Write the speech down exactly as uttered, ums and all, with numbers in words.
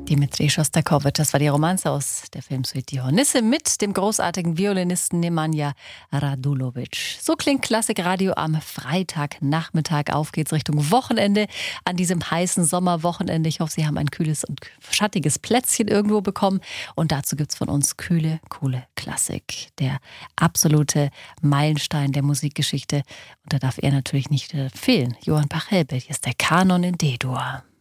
Dimitri Schostakowitsch, das war die Romanze aus der Filmsuite Die Hornisse mit dem großartigen Violinisten Nemanja Radulovic. So klingt Klassikradio am Freitagnachmittag. Auf geht's Richtung Wochenende an diesem heißen Sommerwochenende. Ich hoffe, Sie haben ein kühles und schattiges Plätzchen irgendwo bekommen. Und dazu gibt's von uns kühle, coole Klassik. Der absolute Meilenstein der Musikgeschichte. Und da darf er natürlich nicht fehlen. Johann Pachelbel, hier ist der Kanon in D-Dur.